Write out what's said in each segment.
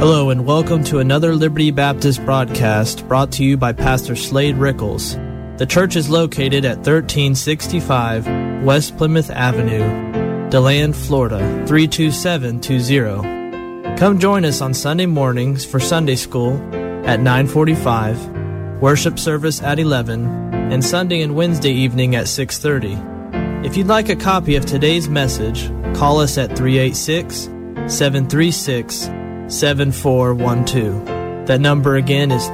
Hello and welcome to another Liberty Baptist broadcast brought to you by Pastor Slade Rickles. The church is located at 1365 West Plymouth Avenue, DeLand, Florida 32720. Come join us on Sunday mornings for Sunday school at 9:45, worship service at 11, and Sunday and Wednesday evening at 6:30. If you'd like a copy of today's message, call us at 386-736-7412. That number again is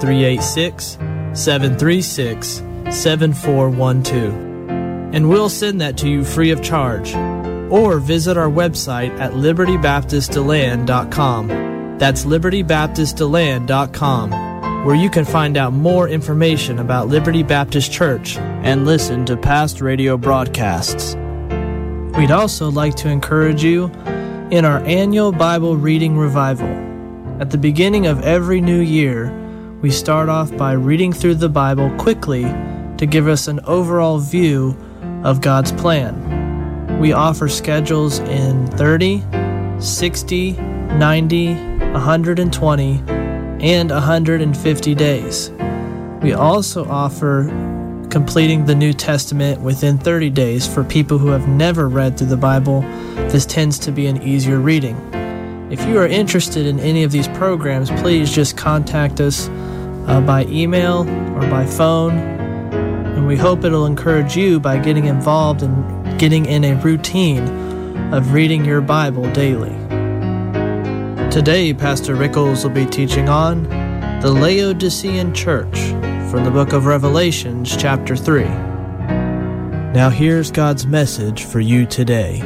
386-736-7412. And we'll send that to you free of charge. Or visit our website at libertybaptistdeland.com. That's libertybaptistdeland.com, where you can find out more information about Liberty Baptist Church and listen to past radio broadcasts. We'd also like to encourage you in our annual Bible reading revival. At the beginning of every new year, we start off by reading through the Bible quickly to give us an overall view of God's plan. We offer schedules in 30, 60, 90, 120, and 150 days. We also offer completing the New Testament within 30 days for people who have never read through the Bible. This tends to be an easier reading. If you are interested in any of these programs, please just contact us by email or by phone, and we hope it'll encourage you by getting involved and getting in a routine of reading your Bible daily. Today, Pastor Rickles will be teaching on the Laodicean Church from the book of Revelations, chapter 3. Now here's God's message for you today.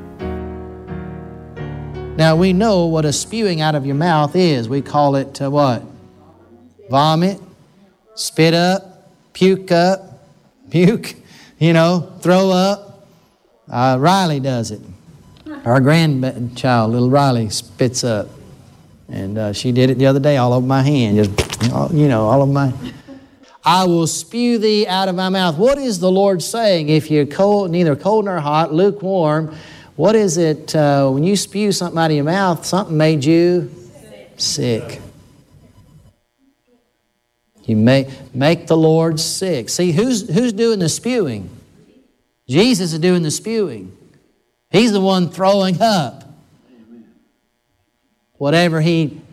Now we know what a spewing out of your mouth is. We call it what? Vomit, spit up, puke, throw up. Riley does it. Our grandchild, little Riley, spits up. And she did it the other day all over my hand. Just, all over my... I will spew thee out of my mouth. What is the Lord saying? If you're cold, neither cold nor hot, lukewarm, what is it when you spew something out of your mouth, something made you sick. You make the Lord sick. See, who's doing the spewing? Jesus is doing the spewing. He's the one throwing up. Whatever he